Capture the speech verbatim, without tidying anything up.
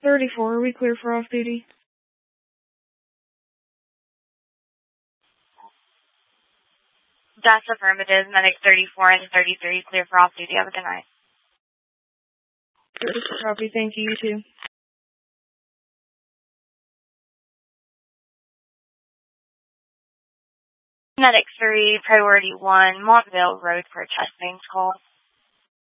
thirty-four, are we clear for off-duty? That's affirmative. Medic thirty-four and thirty-three, clear for off-duty. Have a good night. Copy, thank you, you too. Medic three, priority one, Montvale Road for a chest pains call.